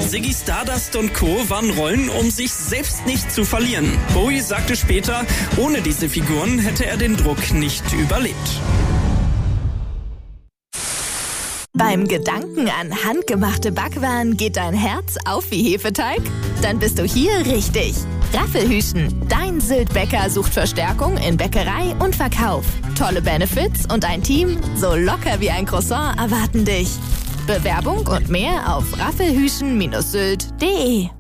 Ziggy Stardust und Co. waren Rollen, um sich selbst nicht zu verlieren. Bowie sagte später, ohne diese Figuren hätte er den Druck nicht überlebt. Beim Gedanken an handgemachte Backwaren geht dein Herz auf wie Hefeteig? Dann bist du hier richtig. Raffelhüschen, dein Sylt-Bäcker sucht Verstärkung in Bäckerei und Verkauf. Tolle Benefits und ein Team so locker wie ein Croissant erwarten dich. Bewerbung und mehr auf raffelhüschen-sylt.de.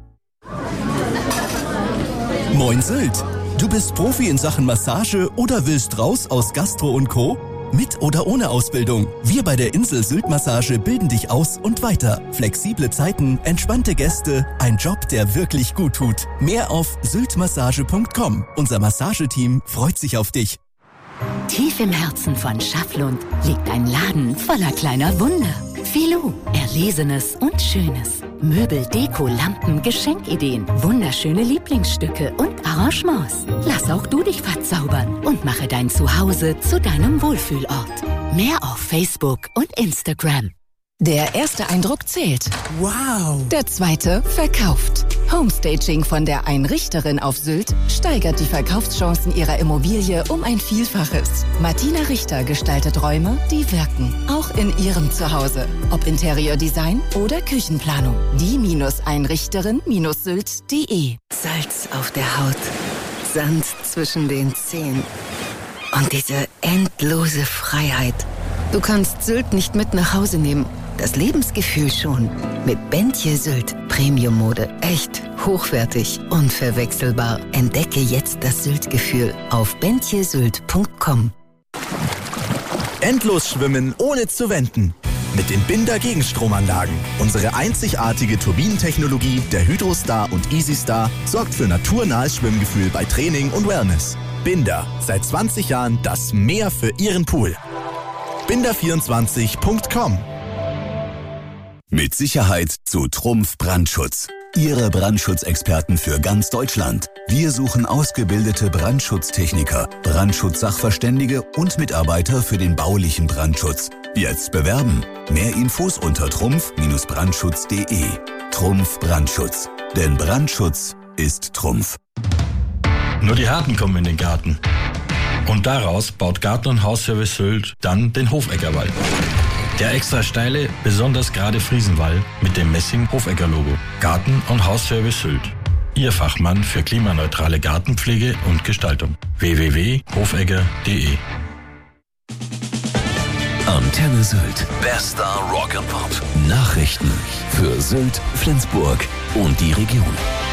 Moin Sylt! Du bist Profi in Sachen Massage oder willst raus aus Gastro und Co.? Mit oder ohne Ausbildung. Wir bei der Insel Sylt Massage bilden dich aus und weiter. Flexible Zeiten, entspannte Gäste, ein Job, der wirklich gut tut. Mehr auf syltmassage.com. Unser Massageteam freut sich auf dich. Tief im Herzen von Schafflund liegt ein Laden voller kleiner Wunder. Filou, Erlesenes und Schönes. Möbel, Deko, Lampen, Geschenkideen, wunderschöne Lieblingsstücke und Arrangements. Lass auch du dich verzaubern und mache dein Zuhause zu deinem Wohlfühlort. Mehr auf Facebook und Instagram. Der erste Eindruck zählt. Wow! Der zweite verkauft. Homestaging von der Einrichterin auf Sylt steigert die Verkaufschancen ihrer Immobilie um ein Vielfaches. Martina Richter gestaltet Räume, die wirken. Auch in ihrem Zuhause. Ob Interiordesign oder Küchenplanung. Die-Einrichterin-sylt.de. Salz auf der Haut, Sand zwischen den Zehen und diese endlose Freiheit. Du kannst Sylt nicht mit nach Hause nehmen. Das Lebensgefühl schon. Mit Bentje Sylt. Premium-Mode. Echt. Hochwertig. Unverwechselbar. Entdecke jetzt das Sylt-Gefühl auf bentjesylt.com. Endlos schwimmen, ohne zu wenden. Mit den Binder Gegenstromanlagen. Unsere einzigartige Turbinentechnologie, der Hydrostar und EasyStar, sorgt für naturnahes Schwimmgefühl bei Training und Wellness. Binder. Seit 20 Jahren das Meer für Ihren Pool. Binder24.com. Mit Sicherheit zu Trumpf Brandschutz. Ihre Brandschutzexperten für ganz Deutschland. Wir suchen ausgebildete Brandschutztechniker, Brandschutz-Sachverständige und Mitarbeiter für den baulichen Brandschutz. Jetzt bewerben. Mehr Infos unter trumpf-brandschutz.de. Trumpf Brandschutz. Denn Brandschutz ist Trumpf. Nur die Harten kommen in den Garten. Und daraus baut Garten- und Hausservice Sylt dann den Hofeggerwall. Der extra steile, besonders gerade Friesenwall mit dem Messing-Hofegger-Logo. Garten- und Hausservice Sylt. Ihr Fachmann für klimaneutrale Gartenpflege und Gestaltung. www.hofegger.de. Antenne Sylt. Bester Rock and Pop. Nachrichten für Sylt, Flensburg und die Region.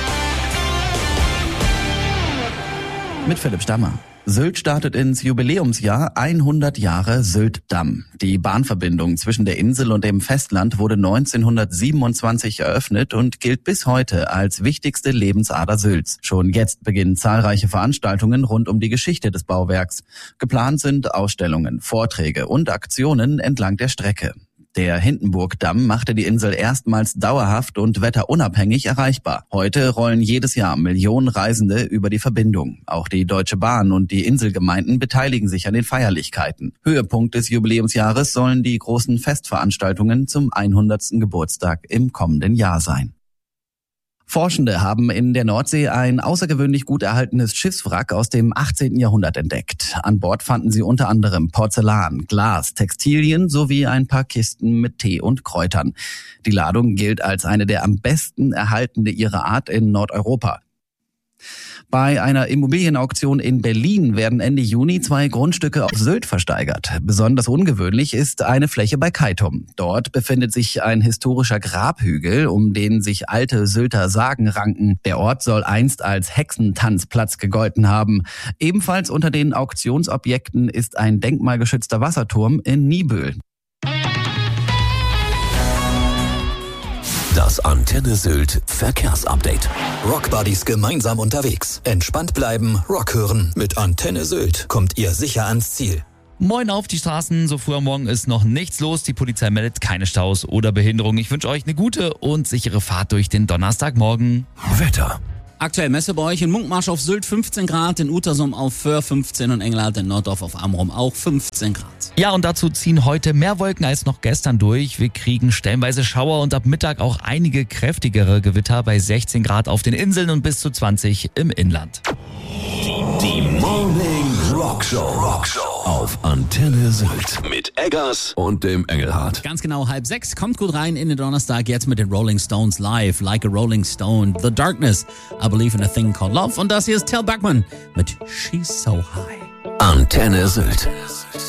Mit Philipp Stammer. Sylt startet ins Jubiläumsjahr 100 Jahre Sylt-Damm. Die Bahnverbindung zwischen der Insel und dem Festland wurde 1927 eröffnet und gilt bis heute als wichtigste Lebensader Sylts. Schon jetzt beginnen zahlreiche Veranstaltungen rund um die Geschichte des Bauwerks. Geplant sind Ausstellungen, Vorträge und Aktionen entlang der Strecke. Der Hindenburgdamm machte die Insel erstmals dauerhaft und wetterunabhängig erreichbar. Heute rollen jedes Jahr Millionen Reisende über die Verbindung. Auch die Deutsche Bahn und die Inselgemeinden beteiligen sich an den Feierlichkeiten. Höhepunkt des Jubiläumsjahres sollen die großen Festveranstaltungen zum 100. Geburtstag im kommenden Jahr sein. Forschende haben in der Nordsee ein außergewöhnlich gut erhaltenes Schiffswrack aus dem 18. Jahrhundert entdeckt. An Bord fanden sie unter anderem Porzellan, Glas, Textilien sowie ein paar Kisten mit Tee und Kräutern. Die Ladung gilt als eine der am besten erhaltene ihrer Art in Nordeuropa. Bei einer Immobilienauktion in Berlin werden Ende Juni 2 Grundstücke auf Sylt versteigert. Besonders ungewöhnlich ist eine Fläche bei Keitum. Dort befindet sich ein historischer Grabhügel, um den sich alte Sylter Sagen ranken. Der Ort soll einst als Hexentanzplatz gegolten haben. Ebenfalls unter den Auktionsobjekten ist ein denkmalgeschützter Wasserturm in Niebüll. Das Antenne Sylt Verkehrsupdate. Rockbuddies gemeinsam unterwegs. Entspannt bleiben, Rock hören. Mit Antenne Sylt kommt ihr sicher ans Ziel. Moin auf die Straßen, so früh am Morgen ist noch nichts los. Die Polizei meldet keine Staus oder Behinderung. Ich wünsche euch eine gute und sichere Fahrt durch den Donnerstagmorgen. Wetter. Aktuell Messe bei euch in Munkmarsch auf Sylt 15 Grad, in Utersum auf Föhr 15 und Engelhardt in Norddorf auf Amrum auch 15 Grad. Ja, und dazu ziehen heute mehr Wolken als noch gestern durch. Wir kriegen stellenweise Schauer und ab Mittag auch einige kräftigere Gewitter bei 16 Grad auf den Inseln und bis zu 20 im Inland. Die Morning Rockshow auf Antenne Sylt mit Eggers und dem Engelhardt. Ganz genau 5:30, kommt gut rein in den Donnerstag, jetzt mit den Rolling Stones live, Like a Rolling Stone, The Darkness, I Believe in a Thing Called Love und das hier ist Tel Bachman mit She's So High. Antenne Sylt.